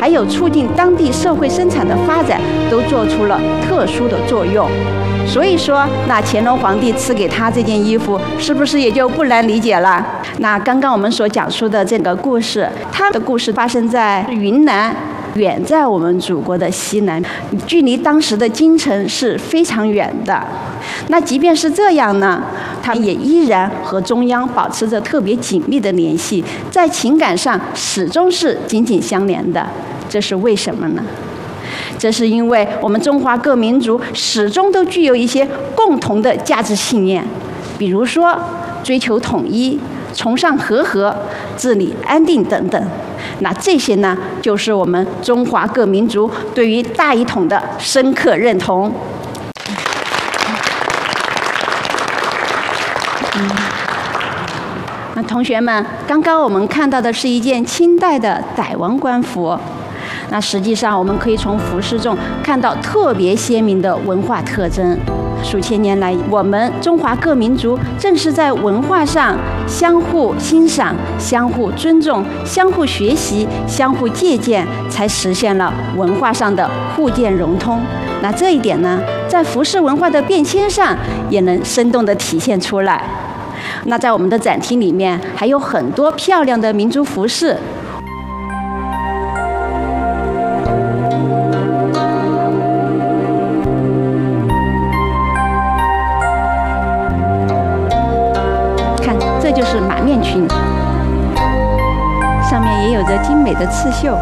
还有促进当地社会生产的发展，都做出了特殊的作用。所以说，那乾隆皇帝赐给他这件衣服，是不是也就不难理解了？那刚刚我们所讲述的这个故事，它的故事发生在云南，远在我们祖国的西南，距离当时的京城是非常远的。那即便是这样呢，他也依然和中央保持着特别紧密的联系，在情感上始终是紧紧相连的。这是为什么呢？这是因为我们中华各民族始终都具有一些共同的价值信念，比如说追求统一、崇尚和合、治理安定等等。那这些呢，就是我们中华各民族对于大一统的深刻认同。那同学们，刚刚我们看到的是一件清代的傣王官服。那实际上，我们可以从服饰中看到特别鲜明的文化特征。数千年来，我们中华各民族正是在文化上相互欣赏、相互尊重、相互学习、相互借鉴，才实现了文化上的互鉴融通。那这一点呢，在服饰文化的变迁上也能生动地体现出来。那在我们的展厅里面，还有很多漂亮的民族服饰。这就是马面裙，上面也有着精美的刺绣。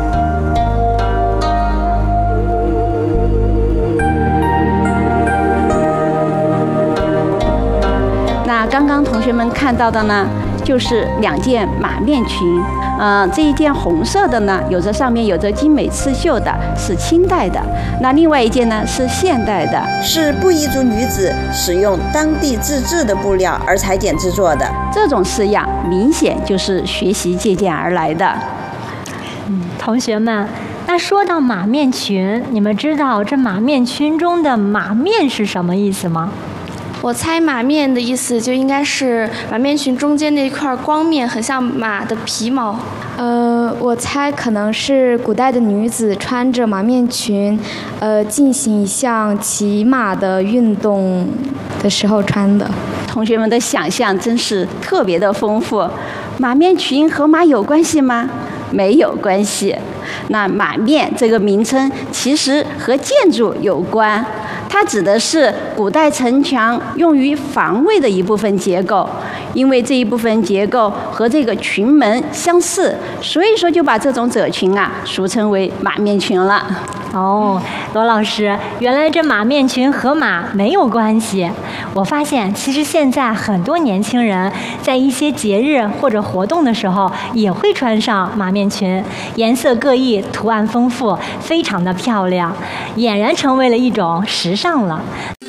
那刚刚同学们看到的呢，就是2件马面裙。这一件红色的呢，上面有着精美刺绣的，是清代的。那另外一件呢，是现代的， 是布依族女子使用当地自制的布料而裁剪制作的。 这种式样明显就是学习借鉴而来的。 同学们，那说到马面裙，你们知道这马面裙中的马面是什么意思吗？ 我猜马面的意思就应该是马面裙中间那一块光面，很像马的皮毛。 我猜可能是古代的女子穿着马面裙，进行一项骑马的运动的时候穿的。 同学们的想象真是特别的丰富。马面裙和马有关系吗？没有关系。那马面这个名称其实和建筑有关，它指的是古代城墙用于防卫的一部分结构，因为这一部分结构和这个裙门相似，所以说就把这种褶裙俗称为马面裙了。 哦，罗老师，原来这马面裙和马没有关系。我发现其实现在很多年轻人在一些节日或者活动的时候也会穿上马面裙，颜色各异，图案丰富，非常的漂亮，俨然成为了一种时尚了。